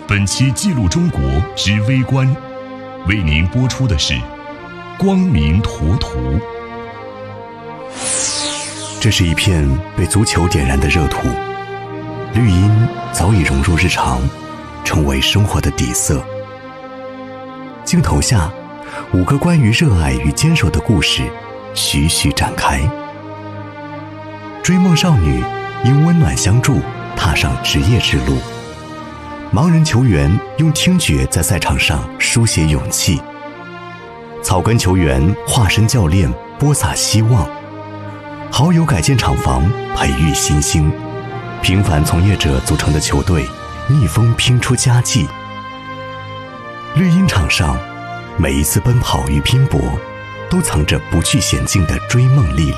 本期记录中国之微观，为您播出的是光明图图。 这是一片被足球点燃的热土，绿荫早已融入日常，成为生活的底色。镜头下，5个关于热爱与坚守的故事徐徐展开。追梦少女因温暖相助踏上职业之路，盲人球员用听觉在赛场上书写勇气，草根球员化身教练播撒希望，好友改建厂房培育新星，平凡从业者组成的球队逆风拼出佳绩。绿茵场上，每一次奔跑与拼搏都藏着不惧险境的追梦力量。